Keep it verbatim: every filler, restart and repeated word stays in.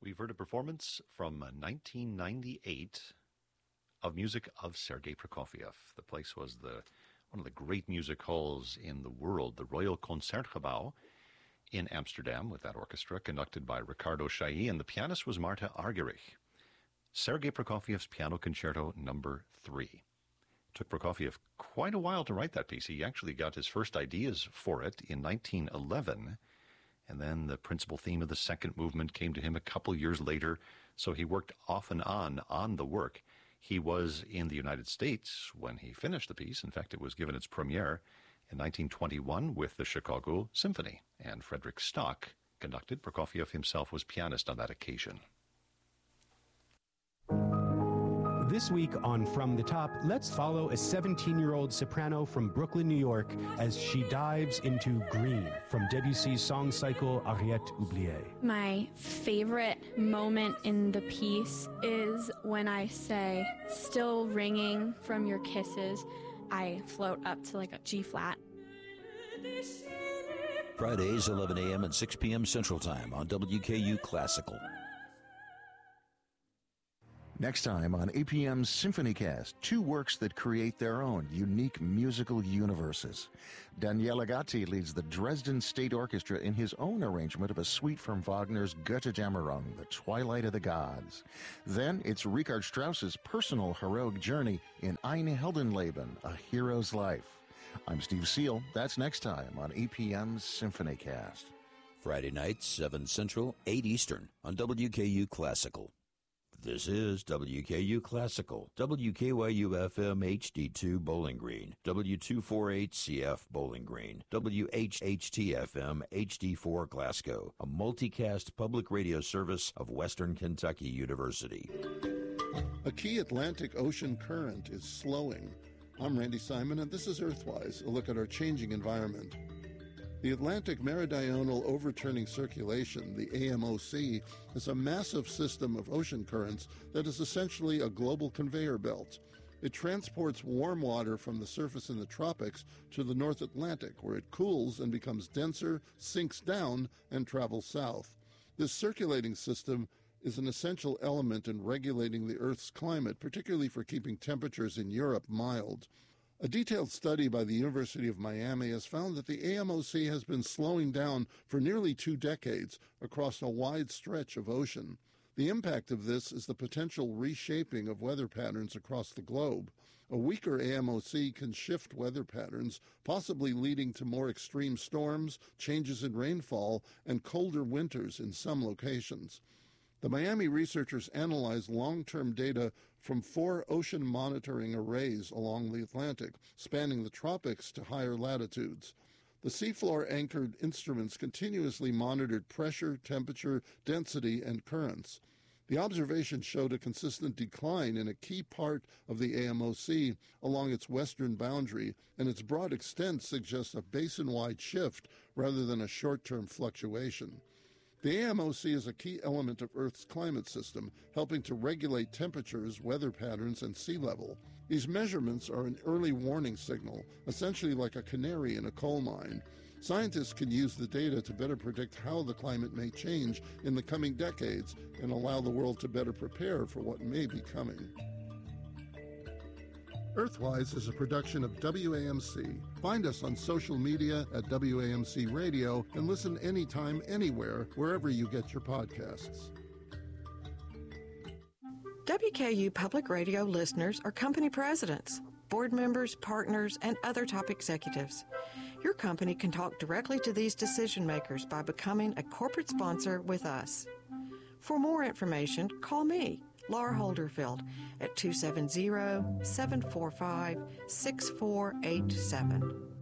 We've heard a performance from nineteen ninety-eight of music of Sergei Prokofiev. The place was the one of the great music halls in the world, the Royal Concertgebouw in Amsterdam, with that orchestra conducted by Ricardo Chailly, and the pianist was Marta Argerich. Sergei Prokofiev's Piano Concerto Number Three. It took Prokofiev quite a while to write that piece. He actually got his first ideas for it in nineteen eleven. And then the principal theme of the second movement came to him a couple years later, so he worked off and on on the work. He was in the United States when he finished the piece. In fact, it was given its premiere in nineteen twenty-one with the Chicago Symphony, and Frederick Stock conducted. Prokofiev himself was pianist on that occasion. This week on From the Top, let's follow a seventeen-year-old soprano from Brooklyn, New York, as she dives into Green from Debussy's song cycle Ariette Oubliée. My favorite moment in the piece is when I say, "Still ringing from your kisses." I float up to like a G flat. Fridays, eleven a.m. and six p.m. Central Time on W K U Classical. Next time on A P M's SymphonyCast, two works that create their own unique musical universes. Daniele Gatti leads the Dresden State Orchestra in his own arrangement of a suite from Wagner's Götterdämmerung, The Twilight of the Gods. Then it's Richard Strauss's personal heroic journey in Ein Heldenleben, A Hero's Life. I'm Steve Seal. That's next time on A P M's SymphonyCast. Friday nights, seven Central, eight Eastern on W K U Classical. This is W K U Classical, W K Y U F M H D two Bowling Green, W two forty-eight C F Bowling Green, W H H T F M H D four Glasgow, a multicast public radio service of Western Kentucky University. A key Atlantic Ocean current is slowing. I'm Randy Simon, and this is Earthwise, a look at our changing environment. The Atlantic Meridional Overturning Circulation, the A M O C, is a massive system of ocean currents that is essentially a global conveyor belt. It transports warm water from the surface in the tropics to the North Atlantic, where it cools and becomes denser, sinks down, and travels south. This circulating system is an essential element in regulating the Earth's climate, particularly for keeping temperatures in Europe mild. A detailed study by the University of Miami has found that the A M O C has been slowing down for nearly two decades across a wide stretch of ocean. The impact of this is the potential reshaping of weather patterns across the globe. A weaker A M O C can shift weather patterns, possibly leading to more extreme storms, changes in rainfall, and colder winters in some locations. The Miami researchers analyzed long-term data from four ocean monitoring arrays along the Atlantic, spanning the tropics to higher latitudes. The seafloor-anchored instruments continuously monitored pressure, temperature, density, and currents. The observation showed a consistent decline in a key part of the A M O C along its western boundary, and its broad extent suggests a basin-wide shift rather than a short-term fluctuation. The A M O C is a key element of Earth's climate system, helping to regulate temperatures, weather patterns, and sea level. These measurements are an early warning signal, essentially like a canary in a coal mine. Scientists can use the data to better predict how the climate may change in the coming decades and allow the world to better prepare for what may be coming. Earthwise is a production of W A M C. Find us on social media at W A M C Radio and listen anytime, anywhere, wherever you get your podcasts. W K U Public Radio listeners are company presidents, board members, partners, and other top executives. Your company can talk directly to these decision makers by becoming a corporate sponsor with us. For more information, call me, Laura Holderfield, at two seven zero, seven four five, six four eight seven.